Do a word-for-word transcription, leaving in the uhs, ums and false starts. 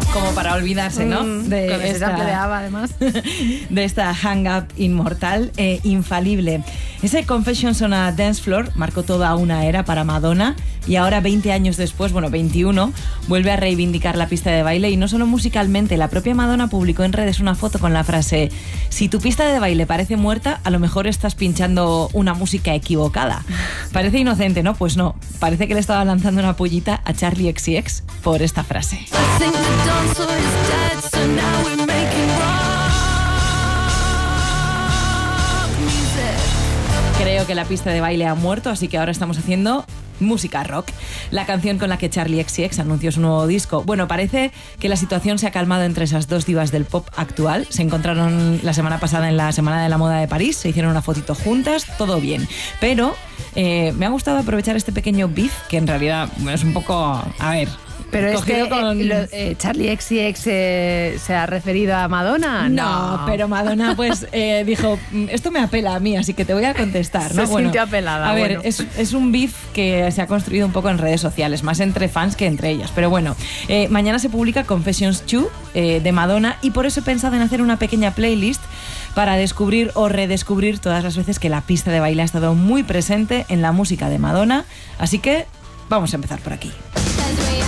como para olvidarse, ¿no? Mm, de con ese esta, sample de ABBA, además. de esta hang up inmortal, eh, infalible. Ese Confessions on a Dance Floor marcó toda una era para Madonna y ahora, veinte años después, bueno, veintiuno, vuelve a reivindicar la pista de baile y no solo musicalmente. La propia Madonna publicó en redes una foto con la frase: si tu pista de baile parece muerta, a lo mejor estás pinchando una música equivocada. Parece inocente, ¿no? Pues no, parece que le estaba lanzando una pullita a Charli X C X por esta frase. Creo que la pista de baile ha muerto, así que ahora estamos haciendo música rock. La canción con la que Charli X C X anunció su nuevo disco. Bueno, parece que la situación se ha calmado entre esas dos divas del pop actual. Se encontraron la semana pasada en la Semana de la Moda de París, se hicieron una fotito juntas, todo bien. Pero eh, me ha gustado aprovechar este pequeño beef, que en realidad bueno, es un poco... A ver... Pero es que con... eh, lo, eh, Charli X C X eh, se ha referido a Madonna. No, no pero Madonna pues eh, dijo, esto me apela a mí, así que te voy a contestar, ¿no? Se bueno, sintió apelada. A ver, bueno. es, es un beef que se ha construido un poco en redes sociales, más entre fans que entre ellas. Pero bueno, eh, mañana se publica Confessions dos eh, de Madonna y por eso he pensado en hacer una pequeña playlist para descubrir o redescubrir todas las veces que la pista de baile ha estado muy presente en la música de Madonna. Así que vamos a empezar por aquí.